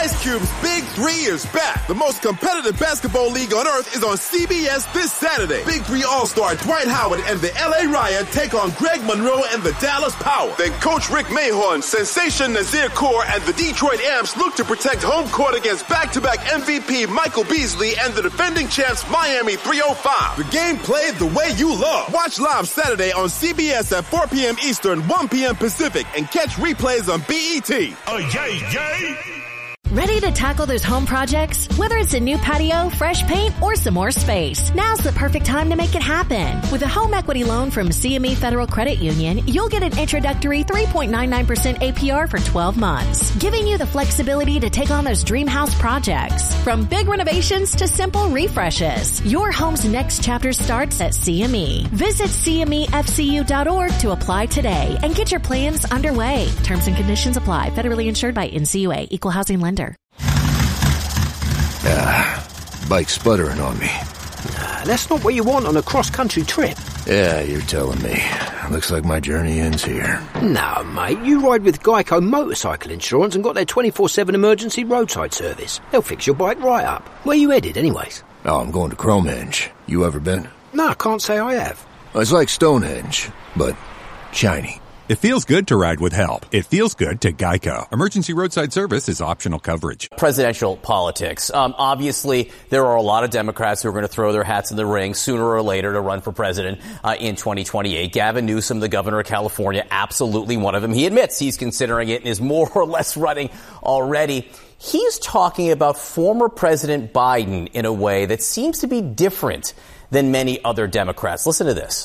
Ice Cube's Big 3 is back. The most competitive basketball league on earth is on CBS this Saturday. Big 3 All-Star Dwight Howard and the LA Riot take on Greg Monroe and the Dallas Power. Then Coach Rick Mahorn, Sensation Nazir Kaur, and the Detroit Amps look to protect home court against back-to-back MVP Michael Beasley and the defending champs Miami 305. The game played the way you love. Watch live Saturday on CBS at 4 p.m. Eastern, 1 p.m. Pacific, and catch replays on BET. Oh, yay, yay! Ready to tackle those home projects? Whether it's a new patio, fresh paint, or some more space, now's the perfect time to make it happen. With a home equity loan from CME Federal Credit Union, you'll get an introductory 3.99% APR for 12 months, giving you the flexibility to take on those dream house projects. From big renovations to simple refreshes, your home's next chapter starts at CME. Visit CMEFCU.org to apply today and get your plans underway. Terms and conditions apply. Federally insured by NCUA. Equal housing lender. Bike sputtering on me. That's not what you want on a cross-country trip. Yeah, you're telling me. Looks like my journey ends here. No, mate, you ride with Geico Motorcycle Insurance and got their 24/7 emergency roadside service. They'll fix your bike right up. Where you headed, anyways? Oh, I'm going to Cromehenge. You ever been? No, I can't say I have. It's like Stonehenge, but shiny. It feels good to ride with help. It feels good to Geico. Emergency roadside service is optional coverage. Presidential politics. Obviously, there are a lot of Democrats who are going to throw their hats in the ring sooner or later to run for president in 2028. Gavin Newsom, the governor of California, absolutely one of them. He admits he's considering it and is more or less running already. He's talking about former President Biden in a way that seems to be different than many other Democrats. Listen to this.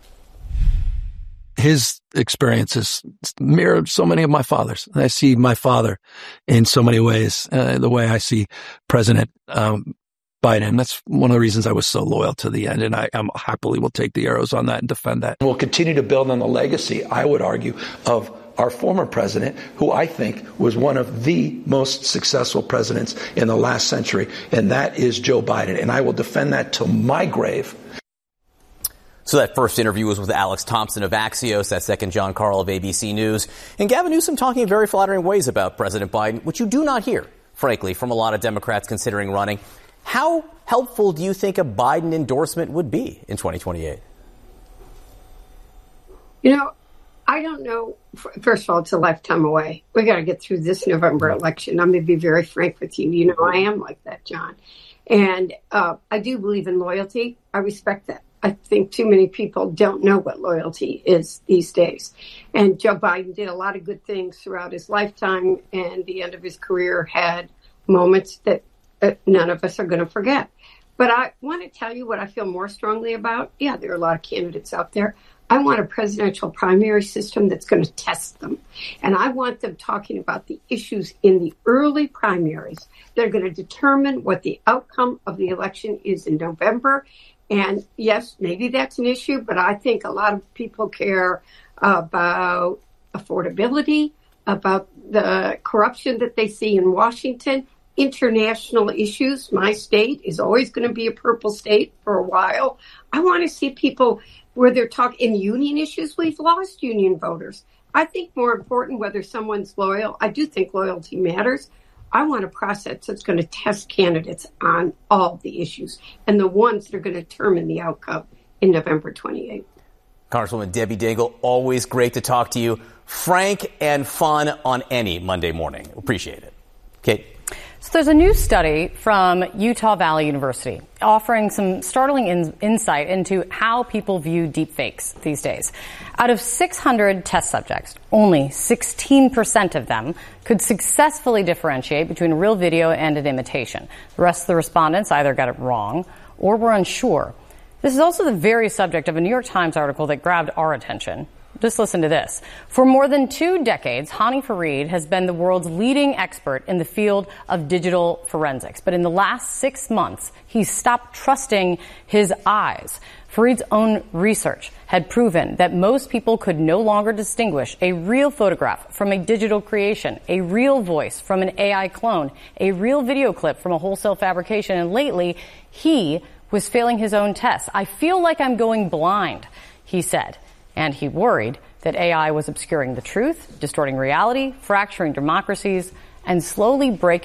His experiences mirror so many of my father's. I see my father in so many ways, the way I see President Biden. That's one of the reasons I was so loyal to the end, and I happily will take the arrows on that and defend that. We'll continue to build on the legacy, I would argue, of our former president, who I think was one of the most successful presidents in the last century, and that is Joe Biden. And I will defend that till my grave. So that first interview was with Alex Thompson of Axios, that second John Carl of ABC News. And Gavin Newsom talking in very flattering ways about President Biden, which you do not hear, frankly, from a lot of Democrats considering running. How helpful do you think a Biden endorsement would be in 2028? You know, I don't know. First of all, it's a lifetime away. We got to get through this November election. I'm going to be very frank with you. You know, I am like that, John. And I do believe in loyalty. I respect that. I think too many people don't know what loyalty is these days. And Joe Biden did a lot of good things throughout his lifetime, and the end of his career had moments that none of us are going to forget. But I want to tell you what I feel more strongly about. Yeah, there are a lot of candidates out there. I want a presidential primary system that's going to test them. And I want them talking about the issues in the early primaries that are going to determine what the outcome of the election is in November. And yes, maybe that's an issue, but I think a lot of people care about affordability, about the corruption that they see in Washington, international issues. My state is always going to be a purple state for a while. I want to see people where they're talking in union issues. We've lost union voters. I think more important whether someone's loyal. I do think loyalty matters. I want a process that's going to test candidates on all the issues and the ones that are going to determine the outcome in November 28th. Congresswoman Debbie Dingell, always great to talk to you. Frank and fun on any Monday morning. Appreciate it. Kate. So there's a new study from Utah Valley University offering some startling insight into how people view deepfakes these days. Out of 600 test subjects, only 16% of them could successfully differentiate between a real video and an imitation. The rest of the respondents either got it wrong or were unsure. This is also the very subject of a New York Times article that grabbed our attention. Just listen to this. For more than 2 decades, Hany Farid has been the world's leading expert in the field of digital forensics. But in the last 6 months, he's stopped trusting his eyes. Farid's own research had proven that most people could no longer distinguish a real photograph from a digital creation, a real voice from an AI clone, a real video clip from a wholesale fabrication. And lately, he was failing his own tests. I feel like I'm going blind, he said. And he worried that AI was obscuring the truth, distorting reality, fracturing democracies, and slowly breaking